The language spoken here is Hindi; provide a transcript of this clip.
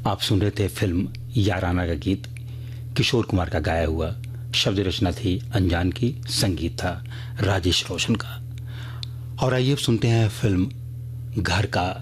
आप सुन रहे थे फिल्म याराना का गीत, किशोर कुमार का गाया हुआ। शब्द रचना थी अनजान की, संगीत था राजेश रोशन का। और आइए अब सुनते हैं फिल्म घर का